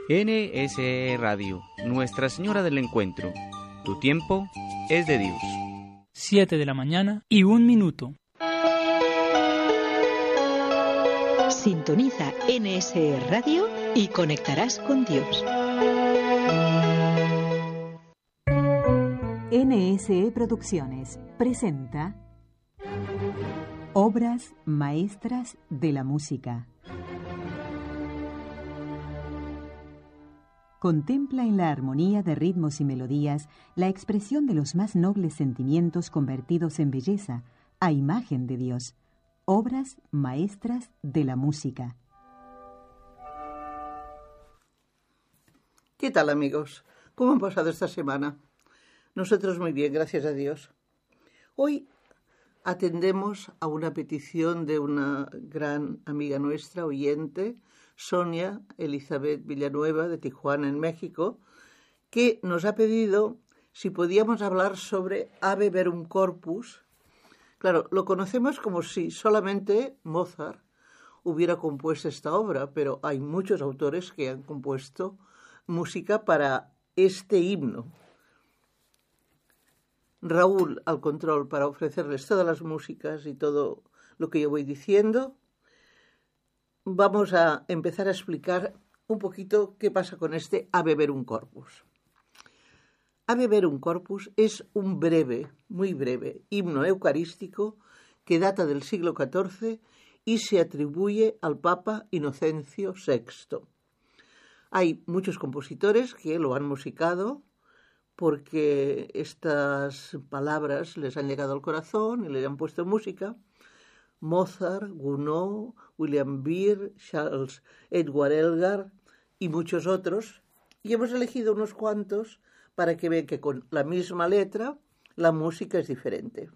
NSE Radio, Nuestra Señora del Encuentro. Tu tiempo es de Dios. 7 de la mañana y 1 minuto. Sintoniza NSE Radio y conectarás con Dios. NSE Producciones presenta Obras Maestras de la Música. Contempla en la armonía de ritmos y melodías la expresión de los más nobles sentimientos convertidos en belleza, a imagen de Dios. Obras Maestras de la Música. ¿Qué tal, amigos? ¿Cómo han pasado esta semana? Nosotros muy bien, gracias a Dios. Hoy atendemos a una petición de una gran amiga nuestra, oyente, Sonia Elizabeth Villanueva, de Tijuana, en México, que nos ha pedido si podíamos hablar sobre Ave Verum Corpus. Claro, lo conocemos como si solamente Mozart hubiera compuesto esta obra, pero hay muchos autores que han compuesto música para este himno. Raúl al control para ofrecerles todas las músicas y todo lo que yo voy diciendo. Vamos a empezar a explicar un poquito qué pasa con este Ave Verum Corpus. Ave Verum Corpus es un breve, muy breve, himno eucarístico que data del siglo XIV y se atribuye al Papa Inocencio VI. Hay muchos compositores que lo han musicado porque estas palabras les han llegado al corazón y le han puesto música. Mozart, Gounod, William Byrd, Charles Edward Elgar y muchos otros. Y hemos elegido unos cuantos para que vean que con la misma letra la música es diferente.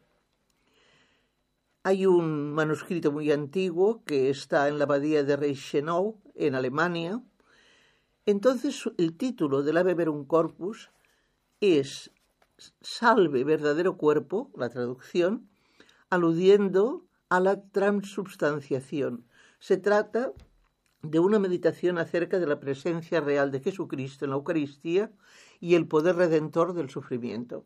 Hay un manuscrito muy antiguo que está en la abadía de Reichenau, en Alemania. Entonces el título del Ave Verum Corpus es Salve verdadero cuerpo, la traducción, aludiendo a la transubstanciación. Se trata de una meditación acerca de la presencia real de Jesucristo en la Eucaristía y el poder redentor del sufrimiento.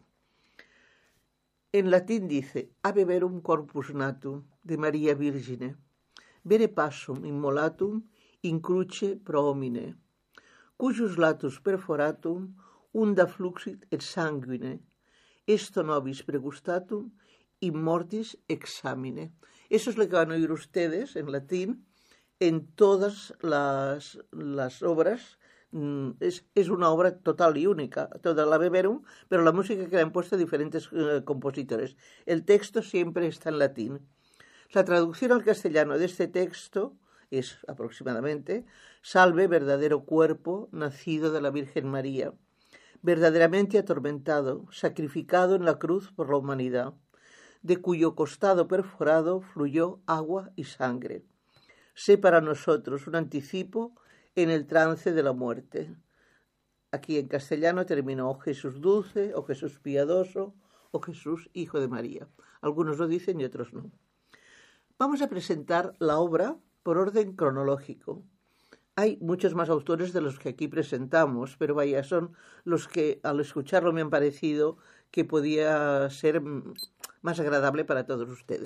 En latín dice Ave Verum Corpus Natum de Maria Virgine, vere passum immolatum in cruce pro homine, cujus latus perforatum unda fluxit et sanguine, esto nobis pregustatum in mortis examine. Eso es lo que van a oír ustedes en latín en todas las obras. Es una obra total y única, toda la Ave Verum, pero la música que le han puesto diferentes compositores. El texto siempre está en latín. La traducción al castellano de este texto es aproximadamente Salve verdadero cuerpo nacido de la Virgen María, verdaderamente atormentado, sacrificado en la cruz por la humanidad, de cuyo costado perforado fluyó agua y sangre. Sé para nosotros un anticipo en el trance de la muerte. Aquí en castellano terminó o Jesús dulce, o Jesús piadoso, o Jesús hijo de María. Algunos lo dicen y otros no. Vamos a presentar la obra por orden cronológico. Hay muchos más autores de los que aquí presentamos, pero vaya, son los que al escucharlo me han parecido que podía ser más agradable para todos ustedes.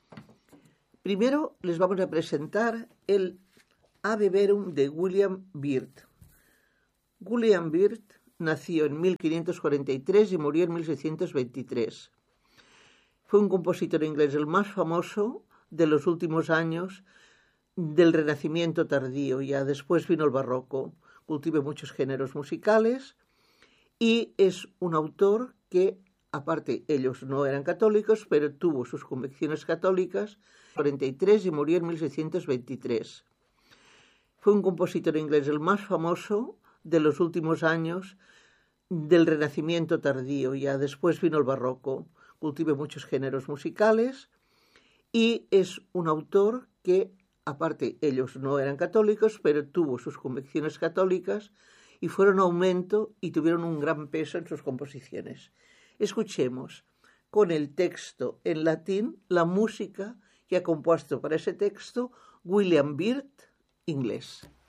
Primero les vamos a presentar el Ave Verum de William Byrd. William Byrd nació en 1543 y murió en 1623. Fue un compositor inglés, el más famoso de los últimos años del Renacimiento tardío. Ya después vino el Barroco. Cultiva muchos géneros musicales y es un autor que, aparte, ellos no eran católicos, pero tuvo sus convicciones católicas en 43 y murió en 1623. Fue un compositor inglés, el más famoso de los últimos años del Renacimiento tardío. Ya después vino el Barroco. Cultiva muchos géneros musicales y es un autor que, aparte, ellos no eran católicos, pero tuvo sus convicciones católicas y fueron aumento y tuvieron un gran peso en sus composiciones. Escuchemos con el texto en latín la música que ha compuesto para ese texto William Byrd, inglés.